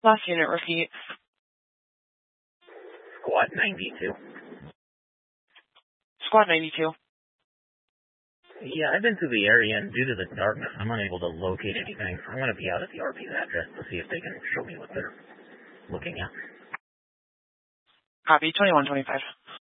Last unit, repeat. Squad 92. Squad 92. Yeah, I've been through the area, and due to the darkness, I'm unable to locate anything. I'm going to be out at the RP's address to see if they can show me what they're looking at. Copy, 2125.